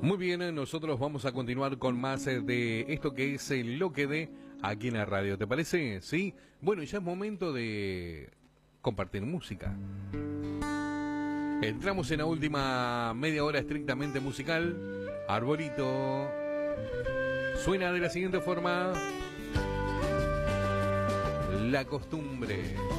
Muy bien, nosotros vamos a continuar con más de esto que es el Lo que de aquí en la radio. ¿Te parece? ¿Sí? Bueno, ya es momento de compartir música. Entramos en la última media hora estrictamente musical. Arbolito. Suena de la siguiente forma. La costumbre.